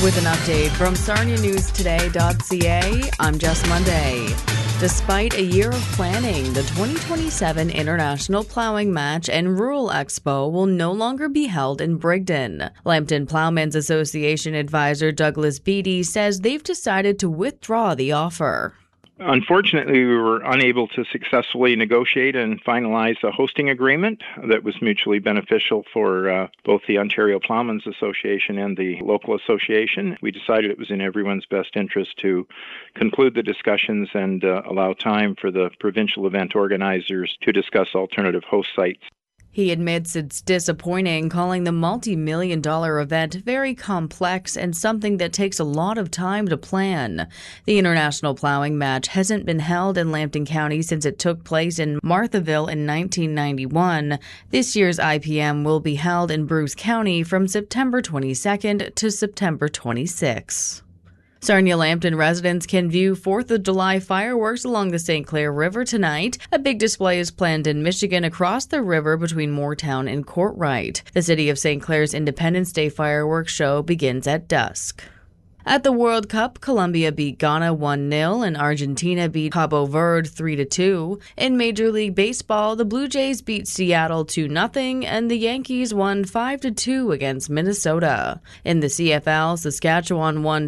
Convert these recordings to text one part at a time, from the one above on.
With an update from SarniaNewsToday.ca, I'm Jess Monday. Despite a year of planning, the 2027 International Plowing Match and Rural Expo will no longer be held in Brigden. Lambton Plowmen's Association advisor Douglas Beattie says they've decided to withdraw the offer. Unfortunately, we were unable to successfully negotiate and finalize a hosting agreement that was mutually beneficial for both the Ontario Plowmen's Association and the local association. We decided it was in everyone's best interest to conclude the discussions and allow time for the provincial event organizers to discuss alternative host sites. He admits it's disappointing, calling the multi-million-dollar event very complex and something that takes a lot of time to plan. The International Plowing Match hasn't been held in Lambton County since it took place in Marthaville in 1991. This year's IPM will be held in Bruce County from September 22nd to September 26th. Sarnia-Lambton residents can view 4th of July fireworks along the St. Clair River tonight. A big display is planned in Michigan across the river between Moortown and Courtright. The City of St. Clair's Independence Day fireworks show begins at dusk. At the World Cup, Colombia beat Ghana 1-0 and Argentina beat Cabo Verde 3-2. In Major League Baseball, the Blue Jays beat Seattle 2-0 and the Yankees won 5-2 against Minnesota. In the CFL, Saskatchewan won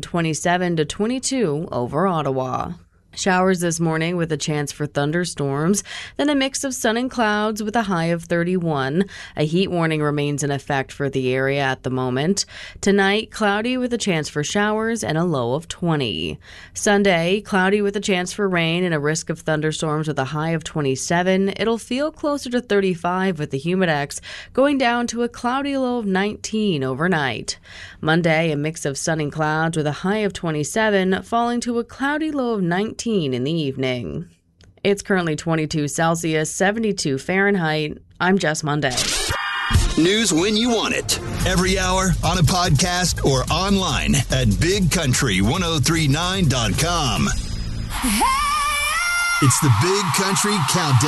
27-22 over Ottawa. Showers this morning with a chance for thunderstorms, then a mix of sun and clouds with a high of 31. A heat warning remains in effect for the area at the moment. Tonight, cloudy with a chance for showers and a low of 20. Sunday, cloudy with a chance for rain and a risk of thunderstorms with a high of 27. It'll feel closer to 35 with the humidex, going down to a cloudy low of 19 overnight. Monday, a mix of sun and clouds with a high of 27, falling to a cloudy low of 19 in the evening. It's currently 22 Celsius, 72 Fahrenheit. I'm Jess Monday. News when you want it. Every hour, on a podcast, or online at bigcountry1039.com. It's the Big Country Countdown.